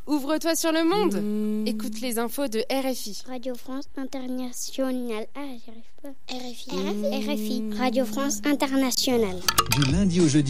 Ouvre-toi sur le monde. Écoute les infos de RFI. Radio France Internationale. Ah, j'y arrive pas. RFI. Radio France Internationale. Du lundi au jeudi.